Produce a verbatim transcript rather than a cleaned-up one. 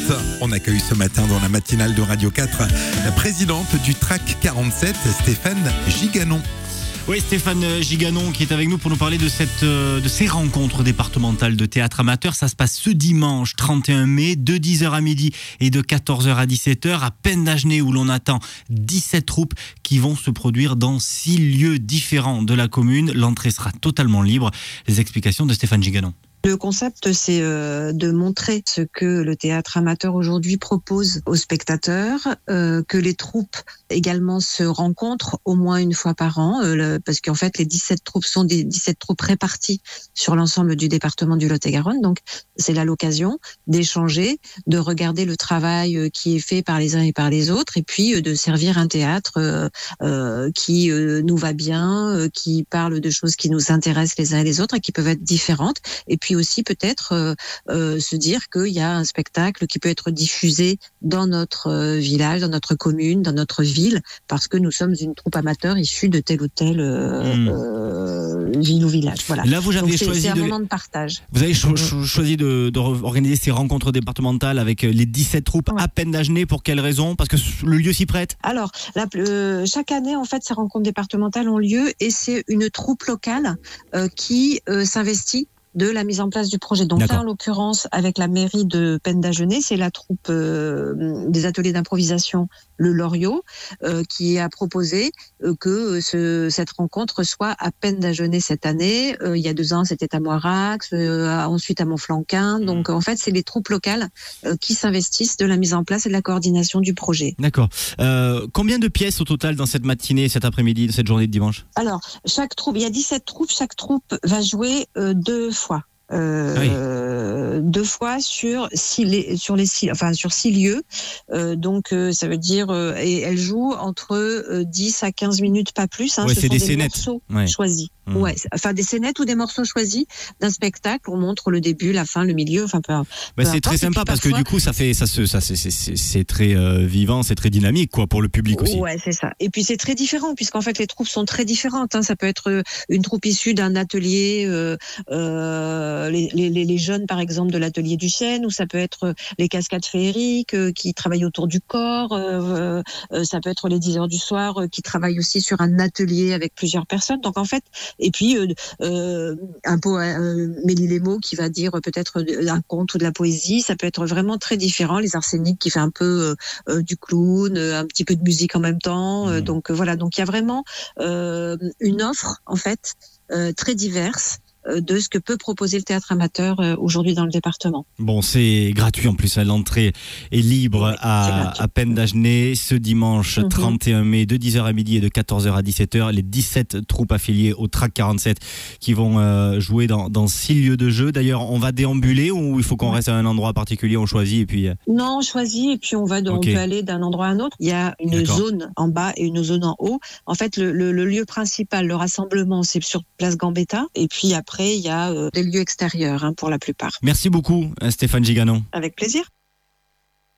On accueille ce matin dans la matinale de Radio quatre la présidente du T R A C quarante-sept, Stéphane Giganon. Oui, Stéphane Giganon qui est avec nous pour nous parler de, cette, de ces rencontres départementales de théâtre amateur. Ça se passe ce dimanche trente et un mai, de dix heures à midi et de quatorze heures à dix-sept heures à Pendagenet, où l'on attend dix-sept troupes qui vont se produire dans six lieux différents de la commune. L'entrée sera totalement libre. Les explications de Stéphane Giganon. Le concept, c'est euh, de montrer ce que le théâtre amateur aujourd'hui propose aux spectateurs, euh, que les troupes également se rencontrent au moins une fois par an, euh, le, parce qu'en fait, les dix-sept troupes sont des dix-sept troupes réparties sur l'ensemble du département du Lot-et-Garonne. Donc, c'est là l'occasion d'échanger, de regarder le travail qui est fait par les uns et par les autres, et puis euh, de servir un théâtre euh, euh, qui euh, nous va bien, euh, qui parle de choses qui nous intéressent les uns et les autres et qui peuvent être différentes. Et puis aussi peut-être euh, euh, se dire qu'il y a un spectacle qui peut être diffusé dans notre euh, village, dans notre commune, dans notre ville, parce que nous sommes une troupe amateur issue de telle ou telle euh, mmh. euh, ville ou village. Voilà. Là, vous avez Donc, choisi c'est, c'est un de... moment de partage. Vous avez cho- cho- choisi de, de organiser ces rencontres départementales avec les dix-sept troupes ouais. à Pendagenet. Pour quelle raison ? Parce que le lieu s'y prête ? Alors, la, euh, chaque année, en fait, ces rencontres départementales ont lieu et c'est une troupe locale euh, qui euh, s'investit de la mise en place du projet. Donc D'accord. là, en l'occurrence, avec la mairie de Pendagenet, c'est la troupe euh, des ateliers d'improvisation Le Loriot euh, qui a proposé euh, que ce, cette rencontre soit à Pendagenet cette année. Euh, il y a deux ans, c'était à Moirax, euh, ensuite à Montflanquin. Donc en fait, c'est les troupes locales euh, qui s'investissent de la mise en place et de la coordination du projet. D'accord. Euh, combien de pièces au total dans cette matinée, cet après-midi, cette journée de dimanche ? Alors, chaque troupe, il y a dix-sept troupes, chaque troupe va jouer euh, deux fois. Euh, oui. Deux fois sur six, sur les six, enfin sur six lieux. Euh, donc euh, ça veut dire euh, et elle joue entre euh, dix à quinze minutes, pas plus. Hein, ouais, ce c'est sont des, des scénettes. morceaux ouais. choisis. Mmh. Ouais, enfin des scénettes ou des morceaux choisis d'un spectacle. On montre le début, la fin, le milieu. Enfin, peu, bah, peu c'est importe. très sympa parce parfois... que du coup ça fait ça se ça c'est c'est, c'est, c'est très euh, vivant, c'est très dynamique quoi pour le public aussi. Ouais, c'est ça. Et puis c'est très différent puisqu'en fait les troupes sont très différentes. Hein. Ça peut être une troupe issue d'un atelier, euh, euh, les, les les jeunes par exemple de l'atelier du Chêne, ou ça peut être les cascades féeriques euh, qui travaillent autour du corps, euh, euh, ça peut être les dix heures du soir euh, qui travaillent aussi sur un atelier avec plusieurs personnes. Donc en fait, et puis euh, euh, un poème, euh, Mélie Lémo qui va dire peut-être un conte ou de la poésie, ça peut être vraiment très différent. Les Arseniques qui fait un peu euh, du clown, un petit peu de musique en même temps. Mmh. Euh, donc euh, voilà, donc il y a vraiment euh, une offre en fait euh, très diverse de ce que peut proposer le théâtre amateur aujourd'hui dans le département. Bon, c'est gratuit en plus, l'entrée est libre oui, à, à Pendagenet ce dimanche mm-hmm. trente et un mai de dix heures à midi et de quatorze heures à dix-sept heures. Les dix-sept troupes affiliées au T R A C quarante-sept qui vont euh, jouer dans, dans six lieux de jeu. D'ailleurs, on va déambuler ou il faut qu'on reste à un endroit particulier, on choisit et puis... Non, on choisit et puis on, va, okay. on peut aller d'un endroit à un autre. Il y a une D'accord. zone en bas et une zone en haut. En fait, le, le, le lieu principal, le rassemblement, c'est sur Place Gambetta et puis après, Après, il y a euh, des lieux extérieurs hein, pour la plupart. Merci beaucoup, Stéphane Giganon. Avec plaisir.